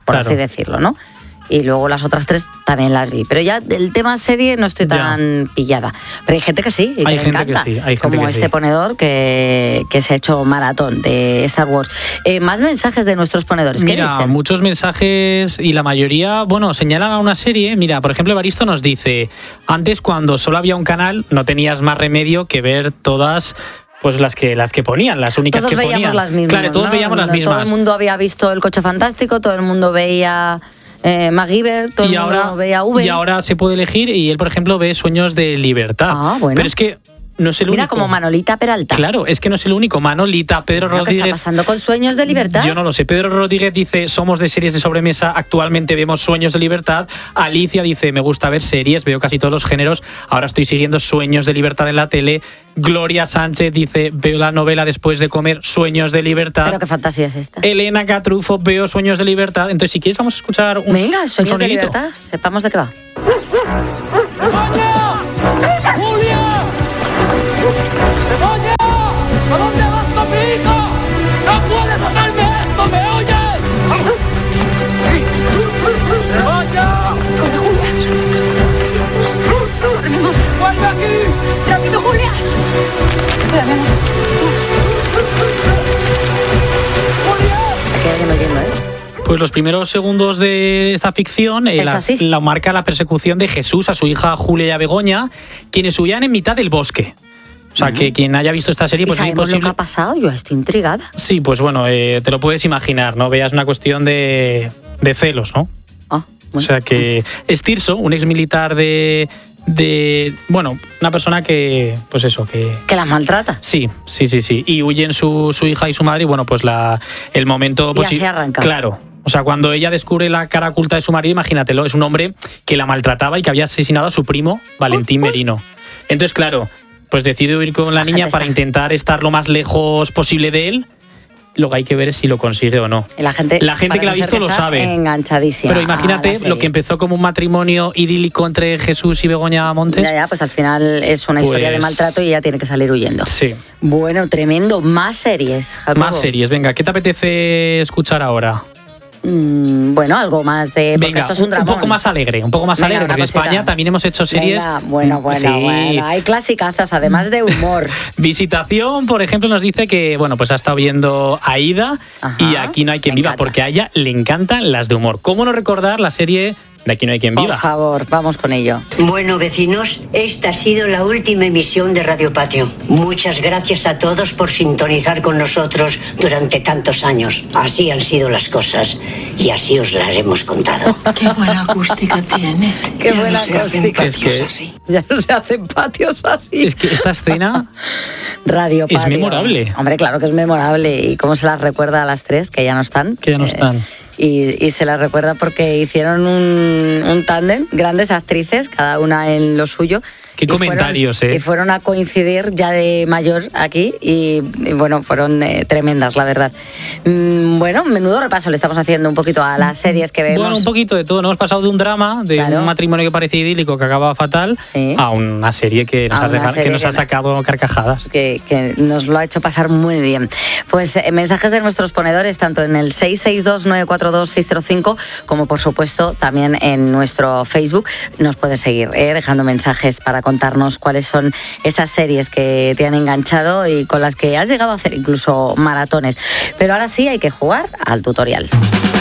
por así decirlo, ¿no? Y luego las otras 3 también las vi. Pero ya del tema serie no estoy tan pillada. Pero hay gente que sí, y que le encanta. Como este ponedor que se ha hecho maratón de Star Wars. Más mensajes de nuestros ponedores. ¿Qué dicen? Muchos mensajes y la mayoría, señalan a una serie. Mira, por ejemplo, Evaristo nos dice, antes cuando solo había un canal no tenías más remedio que ver todas... Pues las que ponían, las únicas todos que ponían. Todos veíamos las mismas. Claro, todos veíamos las mismas. Todo el mundo había visto El Coche Fantástico, todo el mundo veía MacGyver, todo el mundo veía V. Y ahora se puede elegir y él, por ejemplo, ve Sueños de Libertad. Bueno. Pero es que no es el único. Mira, como Manolita Peralta. Claro, es que no es el único. Manolita, Pedro Rodríguez. ¿Qué está pasando con Sueños de Libertad? Yo no lo sé. Pedro Rodríguez dice, somos de series de sobremesa, actualmente vemos Sueños de Libertad. Alicia dice, me gusta ver series, veo casi todos los géneros, ahora estoy siguiendo Sueños de Libertad en la tele. Gloria Sánchez dice, veo la novela después de comer, Sueños de Libertad. Pero qué fantasía es esta. Elena Catrufo, veo Sueños de Libertad. Entonces, si quieres, vamos a escuchar un Venga, Sueños un de Libertad, sepamos de qué va. ¿A dónde vas con mi hijo? ¡No puedes hacerme esto! ¿Me oyes? ¡Vaya! ¡Corre, Julia! ¡Corre, mi amor! ¡Vuelve aquí! ¡Rápido, Julia! Espera, mi amor. ¡Julia! Aquí hay alguien oyendo, Pues los primeros segundos de esta ficción la marca la persecución de Jesús a su hija Julia y a Begoña, quienes huían en mitad del bosque. O sea, que quien haya visto esta serie, pues es imposible. ¿Lo que ha pasado? Yo estoy intrigada. Sí, pues bueno, te lo puedes imaginar, ¿no? Veas una cuestión de celos, ¿no? Bueno. O sea que es Tirso, un exmilitar de una persona que, pues eso, que las maltrata. Sí. Y huyen su hija y su madre y bueno, pues el momento... Pues, y así arranca. Claro. O sea, cuando ella descubre la cara oculta de su marido, imagínatelo, es un hombre que la maltrataba y que había asesinado a su primo, Valentín Merino. Entonces, claro, pues decide huir con la niña para intentar estar lo más lejos posible de él. Luego hay que ver si lo consigue o no. La gente que la ha visto lo sabe. Enganchadísima. Pero imagínate lo que empezó como un matrimonio idílico entre Jesús y Begoña Montes. Ya, pues al final es una historia de maltrato y ella tiene que salir huyendo. Sí. Bueno, tremendo. Más series, Jacobo. Más series. Venga, ¿qué te apetece escuchar ahora? Bueno, algo más de... Porque venga, esto es un dramón. Un poco más alegre, porque en España también hemos hecho series... Venga, bueno, hay clasicazos, además de humor. Visitación, por ejemplo, nos dice que, pues ha estado viendo Aída y Aquí no hay quien viva, porque a ella le encantan las de humor. ¿Cómo no recordar la serie de Aquí no hay quien viva? Por favor, vamos con ello. Bueno, vecinos, esta ha sido la última emisión de Radio Patio. Muchas gracias a todos por sintonizar con nosotros durante tantos años. Así han sido las cosas y así os las hemos contado. Qué buena acústica tiene. Qué buena acústica. Ya no se hacen patios así. Es que esta escena... Radio Patio. Es memorable. Hombre, claro que es memorable. ¿Y cómo se las recuerda a las 3, que ya no están? Y se las recuerda porque hicieron un tándem, grandes actrices, cada una en lo suyo. Qué comentarios, Y fueron a coincidir ya de mayor aquí y fueron tremendas, la verdad. Menudo repaso le estamos haciendo un poquito a las series que vemos. Bueno, un poquito de todo. Nos hemos pasado de un drama, de un matrimonio que parecía idílico, que acababa fatal, a una serie que nos ha sacado carcajadas. Que nos lo ha hecho pasar muy bien. Pues mensajes de nuestros ponedores, tanto en el 662-942-605, como por supuesto también en nuestro Facebook. Nos puedes seguir dejando mensajes para contarnos cuáles son esas series que te han enganchado y con las que has llegado a hacer incluso maratones. Pero ahora sí hay que jugar al tutorial.